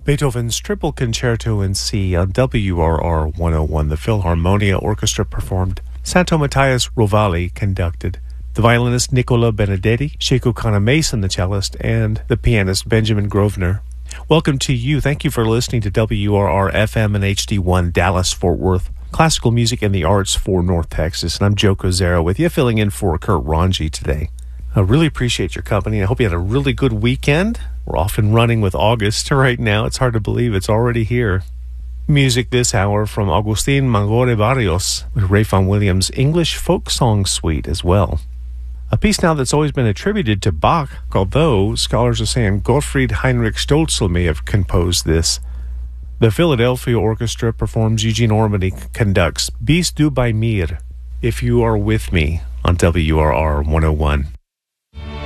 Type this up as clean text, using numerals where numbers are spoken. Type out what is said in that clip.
Beethoven's Triple Concerto in C on WRR 101. The Philharmonia Orchestra performed. Santo Matthias Rovalli conducted. The violinist Nicola Benedetti, Sheku Kanamason, the cellist, and the pianist Benjamin Grosvenor. Welcome to you. Thank you for listening to WRR FM and HD1 Dallas Fort Worth. Classical music and the arts for North Texas. And I'm Joe Kozera with you, filling in for Kurt Ranji today. I really appreciate your company. I hope you had a really good weekend. We're off and running with August right now. It's hard to believe it's already here. Music this hour from Agustin Mangore Barrios with Ray Vaughan Williams' English Folk Song Suite as well. A piece now that's always been attributed to Bach, although scholars are saying Gottfried Heinrich Stölzl may have composed this. The Philadelphia Orchestra performs. Eugene Ormandy conducts Bist du bei mir, If You Are With Me, on WRR 101.